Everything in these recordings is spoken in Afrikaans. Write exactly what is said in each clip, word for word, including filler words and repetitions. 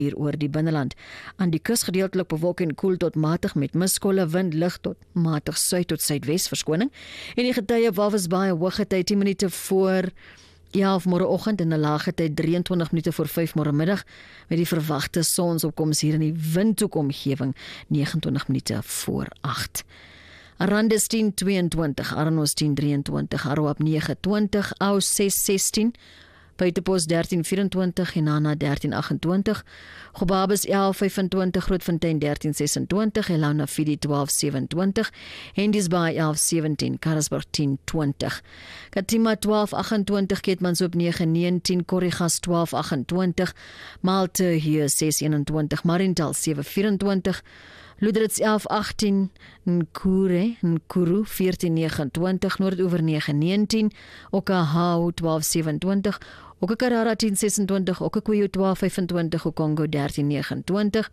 hier oor die binneland. Aan die kus gedeeltelik bewolk en koel tot matig met miskolle, wind lig tot matig suid tot suidwes verskoning. En die getye op Walvis Bay hooggetyd tien minute voor elf môreoggend en 'n laaggetyd drieëntwintig minute voor vyf môremiddag met die verwagte sonsopkoms hier in die Windhoek-omgewing negenentwintig minute voor agt. Arandis tien tweeëntwintig, Arnos tien drieëntwintig, Aroab nege twintig, Aus ses sestien, Buitepos dertien vyfentwintig, Henana dertien agentwintig, Gobabis elf vyfentwintig, Grootfontein dertien sesentwintig, Elana Fidi twaalf sewentwintig, Hendies Bay elf sewentien, Karasburg tien twintig, Katima twaalf agentwintig, Keetmanshoop nege negentien, Korrigas twaalf agentwintig, Malte hier ses eenentwintig, Mariental sewe vyfentwintig, Loederits elf agtien, Nkure, Nkuru veertien negenentwintig, Noordoever nege negentien, Okahau twaalf sewentwintig, Okakarara tien sesentwintig, Okakoyo twaalf vyfentwintig, Okongo dertien negenentwintig,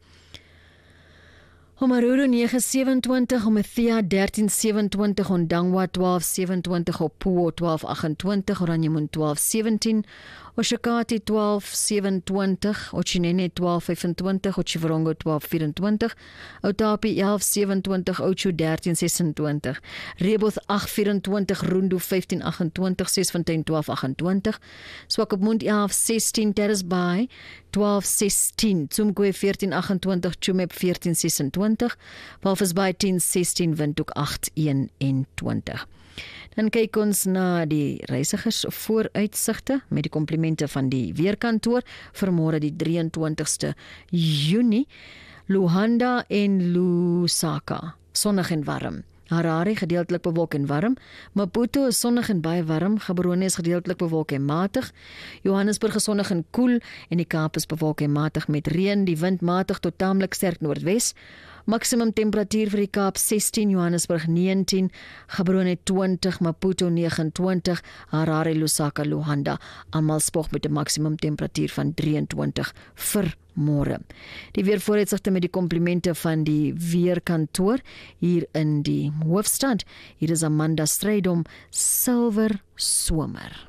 Omaruru nege sewentwintig, Omethea dertien sewentwintig, Ondangwa twaalf sewentwintig, Opuo twaalf agentwintig, Oranjemund twaalf sewentien, Oshakati twaalf sewentwintig, Ochinene twaalf vyfentwintig, Ochivorongo twaalf vyfentwintig, Otapi elf sewentwintig, Ochu dertien sesentwintig, Reboth agt vyfentwintig, Rundu vyftien agentwintig, Sesfontein twaalf agentwintig, Swakopmund elf sestien, Terrace Bay twaalf sestien, Tsumkoe veertien agentwintig, Chumep veertien sesentwintig, Walvis Bay tien sestien, Windhoek agt eenentwintig. Dan kyk ons na die reisigers vooruitsigte met die komplimente van die weerkantoor vir môre die drieëntwintigste Junie. Luanda en Lusaka, sonnig en warm. Harare gedeeltelik bewolk en warm. Maputo is sonnig en baie warm. Gaborone is gedeeltelik bewolk en matig. Johannesburg is sonnig en koel en die Kaap is bewolk en matig met reën. Die wind matig tot taamlik sterk noordwes. Maksimum temperatuur vir die Kaap sestien, Johannesburg negentien, Gaborone twintig, Maputo negenentwintig, Harare, Lusaka, Luanda, almal spog met 'n maksimum temperatuur van drieëntwintig vir môre. Die weervooruitsigte met die komplimente van die weerkantoor hier in die hoofstad. Hier is Amanda Strydom, Silwer Somer.